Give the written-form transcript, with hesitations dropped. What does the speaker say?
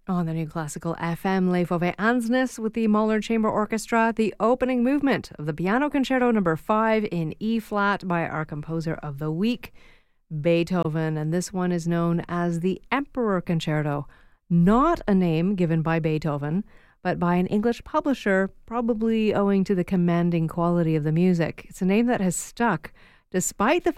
On the New Classical FM, Leif Ove Ansnes with the Mahler Chamber Orchestra, the opening movement of the Piano Concerto No. 5 in E-flat by our composer of the week, Beethoven. And this one is known as the Emperor Concerto. Not a name given by Beethoven, but by an English publisher, probably owing to the commanding quality of the music. It's a name that has stuck despite the